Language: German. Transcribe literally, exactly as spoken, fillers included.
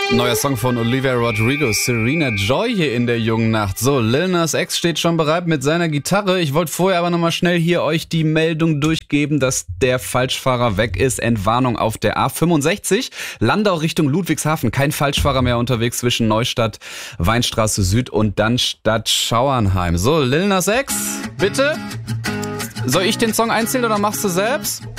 Neuer Song von Olivia Rodrigo, Serena Joy hier in der jungen Nacht. So, Lil Nas X steht schon bereit mit seiner Gitarre. Ich wollte vorher aber nochmal schnell hier euch die Meldung durchgeben, dass der Falschfahrer weg ist. Entwarnung auf der A fünfundsechzig. Landau Richtung Ludwigshafen. Kein Falschfahrer mehr unterwegs zwischen Neustadt, Weinstraße Süd und dann Stadt Schauernheim. So, Lil Nas X, bitte. Soll ich den Song einzählen oder machst du selbst?